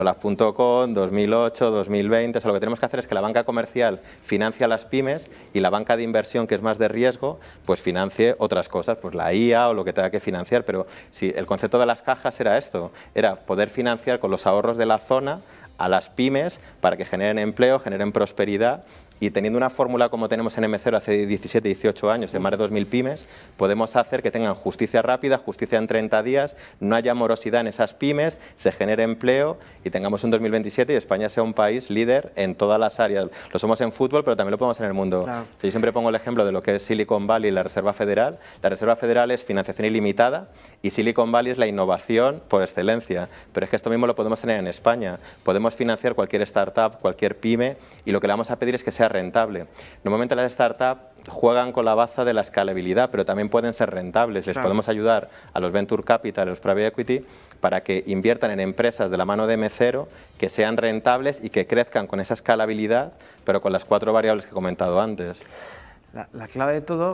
las.com, 2008, 2020, o sea, lo que tenemos que hacer es que la banca comercial financia a las pymes y la banca de inversión, que es más de riesgo, pues financie otras cosas, pues la IA o lo que tenga que financiar, pero si el concepto de las cajas era esto, era poder financiar con los ahorros de la zona a las pymes para que generen empleo, generen prosperidad. Y teniendo una fórmula como tenemos en M0 hace 17, 18 años, en más de 2.000 pymes, podemos hacer que tengan justicia rápida, justicia en 30 días, no haya morosidad en esas pymes, se genere empleo y tengamos un 2027 y España sea un país líder en todas las áreas. Lo somos en fútbol, pero también lo podemos en el mundo. Claro. Yo siempre pongo el ejemplo de lo que es Silicon Valley y la Reserva Federal. La Reserva Federal es financiación ilimitada y Silicon Valley es la innovación por excelencia. Pero es que esto mismo lo podemos tener en España. Podemos financiar cualquier startup, cualquier pyme, y lo que le vamos a pedir es que sea rentable. Normalmente las startups juegan con la baza de la escalabilidad, pero también pueden ser rentables. Les podemos ayudar a los Venture Capital, a los Private Equity, para que inviertan en empresas de la mano de M0, que sean rentables y que crezcan con esa escalabilidad, pero con las 4 variables que he comentado antes. La clave de todo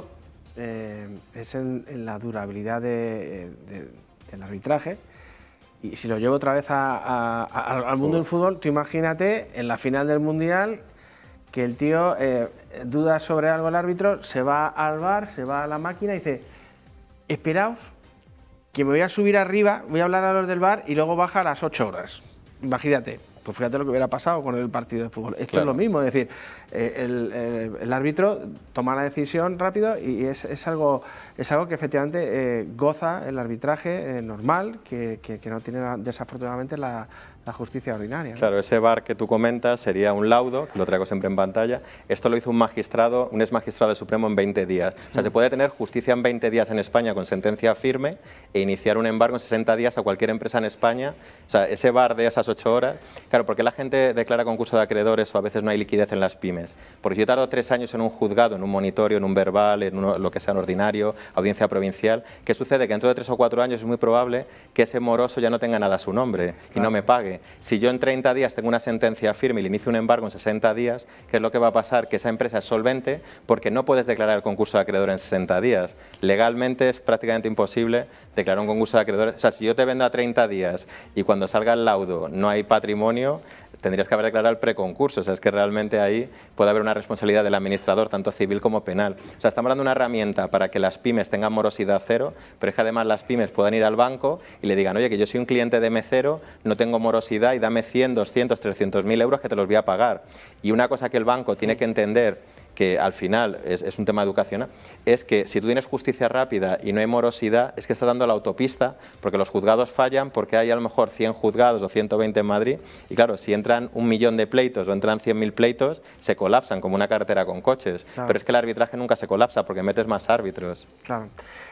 es en la durabilidad del arbitraje. Y si lo llevo otra vez al mundo del fútbol, tú imagínate en la final del Mundial que el tío duda sobre algo el árbitro, se va al VAR, se va a la máquina y dice: esperaos que me voy a subir arriba, voy a hablar a los del VAR y luego baja a las 8 horas. Imagínate. Pues fíjate lo que hubiera pasado con el partido de fútbol. Esto es lo mismo, es decir, el árbitro toma la decisión rápido y es algo que efectivamente goza el arbitraje normal, que no tiene desafortunadamente la justicia ordinaria, ¿no? Claro, ese VAR que tú comentas sería un laudo, que lo traigo siempre en pantalla. Esto lo hizo un magistrado, un exmagistrado del Supremo en 20 días. O sea, se puede tener justicia en 20 días en España con sentencia firme e iniciar un embargo en 60 días a cualquier empresa en España. O sea, ese VAR de esas 8 horas. Claro, ¿por qué la gente declara concurso de acreedores o a veces no hay liquidez en las pymes? Porque si yo tardo 3 años en un juzgado, en un monitorio, en un verbal, en lo que sea en ordinario, audiencia provincial, ¿qué sucede? Que dentro de 3 o 4 años es muy probable que ese moroso ya no tenga nada a su nombre y no me pague. Si yo en 30 días tengo una sentencia firme y le inicio un embargo en 60 días, ¿qué es lo que va a pasar? Que esa empresa es solvente porque no puedes declarar el concurso de acreedor en 60 días. Legalmente es prácticamente imposible declarar un concurso de acreedores. O sea, si yo te vendo a 30 días y cuando salga el laudo no hay patrimonio, tendrías que haber declarado el preconcurso. O sea, es que realmente ahí puede haber una responsabilidad del administrador, tanto civil como penal. O sea, estamos dando una herramienta para que las pymes tengan morosidad cero, pero es que además las pymes puedan ir al banco y le digan: oye, que yo soy un cliente de M0, no tengo morosidad y dame 100, 200, 300.000 euros que te los voy a pagar. Y una cosa que el banco tiene que entender, que al final es un tema educacional, es que si tú tienes justicia rápida y no hay morosidad, es que estás dando la autopista, porque los juzgados fallan, porque hay a lo mejor 100 juzgados o 120 en Madrid, y claro, si entran 1 millón de pleitos o entran 100.000 pleitos, se colapsan como una carretera con coches. Claro. Pero es que el arbitraje nunca se colapsa porque metes más árbitros. Claro.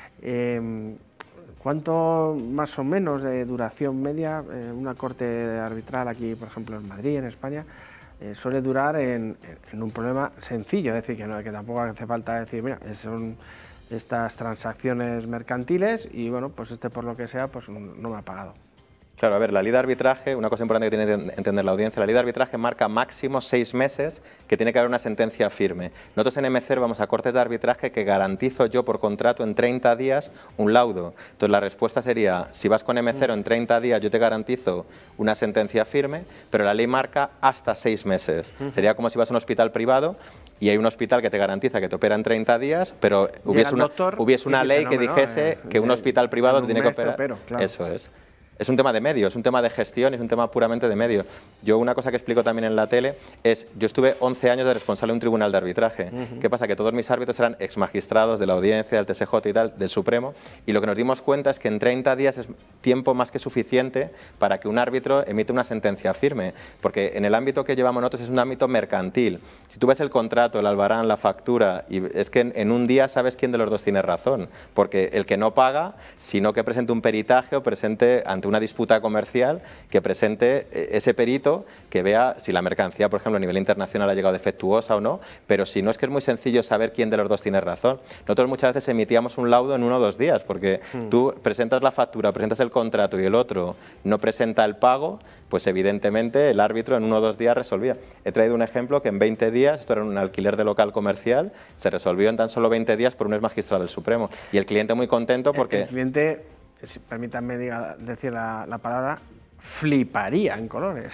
¿Cuánto más o menos de duración media una corte arbitral aquí, por ejemplo, en Madrid, en España, suele durar en un problema sencillo? Es decir, que tampoco hace falta decir, mira, son estas transacciones mercantiles y bueno, pues por lo que sea, pues no me ha pagado. Claro, a ver, la ley de arbitraje, una cosa importante que tiene que entender la audiencia, la ley de arbitraje marca máximo 6 meses que tiene que haber una sentencia firme. Nosotros en M0 vamos a cortes de arbitraje que garantizo yo por contrato en 30 días un laudo. Entonces la respuesta sería, si vas con M0 en 30 días yo te garantizo una sentencia firme, pero la ley marca hasta 6 meses. Sería como si vas a un hospital privado y hay un hospital que te garantiza que te opera en 30 días, pero hubiese una ley que dijese que un hospital privado te tiene que operar. Claro. Eso es. Es un tema de medios, es un tema de gestión, es un tema puramente de medios. Yo una cosa que explico también en la tele es, yo estuve 11 años de responsable de un tribunal de arbitraje. ¿Qué pasa? Que todos mis árbitros eran exmagistrados de la audiencia, del TSJ y tal, del Supremo, y lo que nos dimos cuenta es que en 30 días es tiempo más que suficiente para que un árbitro emita una sentencia firme, porque en el ámbito que llevamos nosotros es un ámbito mercantil. Si tú ves el contrato, el albarán, la factura, y es que en un día sabes quién de los dos tiene razón, porque el que no paga, sino que presente un peritaje o presente ante una disputa comercial, que presente ese perito que vea si la mercancía, por ejemplo, a nivel internacional ha llegado defectuosa o no, pero si no, es que es muy sencillo saber quién de los dos tiene razón. Nosotros muchas veces emitíamos un laudo en 1 o 2 días, porque tú presentas la factura, presentas el contrato y el otro no presenta el pago, pues evidentemente el árbitro en 1 o 2 días resolvía. He traído un ejemplo que en 20 días, esto era un alquiler de local comercial, se resolvió en tan solo 20 días por un exmagistrado del Supremo. Y el cliente muy contento porque... El cliente, permítanme decir la palabra, fliparía en colores.